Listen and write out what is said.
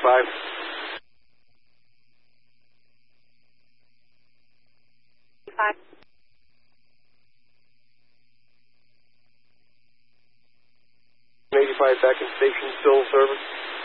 85. Five. 85 back in station, still in service.